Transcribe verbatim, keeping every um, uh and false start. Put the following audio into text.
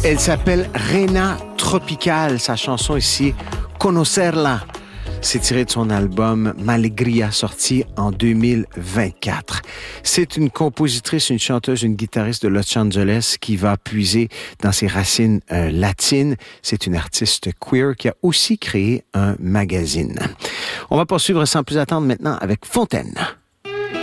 Elle s'appelle Reina Tropical. Sa chanson ici, Conocerla. C'est tiré de son album Malegria, sorti en deux mille vingt-quatre. C'est une compositrice, une chanteuse, une guitariste de Los Angeles qui va puiser dans ses racines euh, latines. C'est une artiste queer qui a aussi créé un magazine. On va poursuivre sans plus attendre maintenant avec Fontaine.